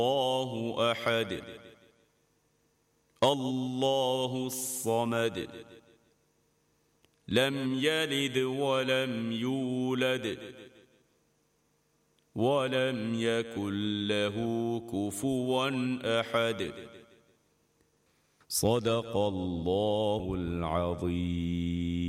الله أحد الله الصمد لم يلد ولم يولد ولم يكن له كفوا أحد. صدق الله العظيم.